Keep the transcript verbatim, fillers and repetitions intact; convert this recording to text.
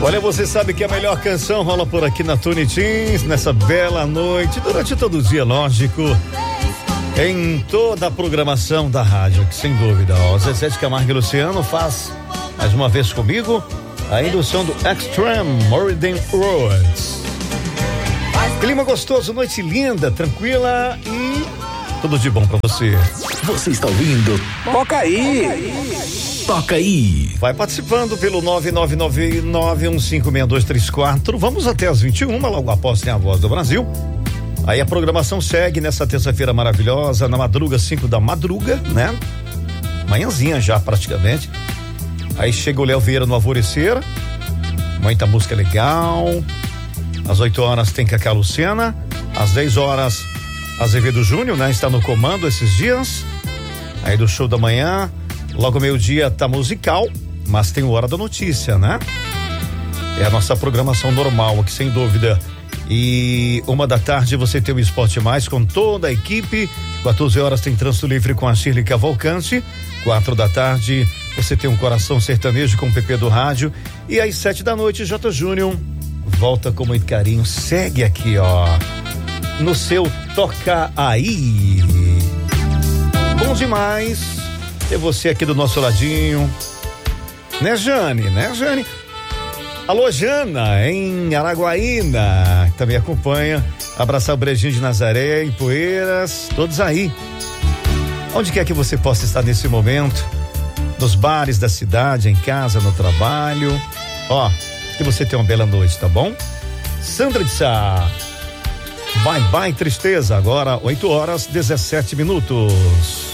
Olha, você sabe que a melhor canção rola por aqui na Tony Teens, nessa bela noite, durante todo o dia, lógico, em toda a programação da rádio, que sem dúvida, ó, Zezé de Camargo e Luciano faz, mais uma vez comigo, a indução do Extreme Meridian Roads. Clima gostoso, noite linda, tranquila e tudo de bom pra você. Você está ouvindo? Toca aí! Toca aí! Vai participando pelo nove nove nove nove um cinco seis dois três quatro. Vamos até as vinte e uma, logo após tem a Voz do Brasil. Aí a programação segue nessa terça-feira maravilhosa, na madruga, cinco da madruga, né? Manhãzinha já praticamente. Aí chega o Léo Vieira no Alvorecer. Muita música legal. Às oito horas tem Cacá Luciana. Às dez horas, Azevedo Júnior, né? Está no comando esses dias. Aí do show da manhã, logo meio-dia tá musical, mas tem o Hora da Notícia, né? É a nossa programação normal aqui, sem dúvida. E uma da tarde você tem o Esporte Mais com toda a equipe. quatorze horas tem Trânsito Livre com a Shirley Cavalcante. Quatro da tarde você tem um Coração Sertanejo com o P P do Rádio. E às sete da noite, J. Júnior volta com muito carinho. Segue aqui, ó, no seu Toca Aí. Bom demais ter você aqui do nosso ladinho. Né, Jane? Né, Jane? Alô, Jana, em Araguaína, que também acompanha. Abraçar o Brejinho de Nazaré, em Poeiras, todos aí. Onde quer que você possa estar nesse momento, nos bares da cidade, em casa, no trabalho. Ó, que você tenha uma bela noite, tá bom? Sandra de Sá. Bye bye tristeza, agora oito horas, dezessete minutos.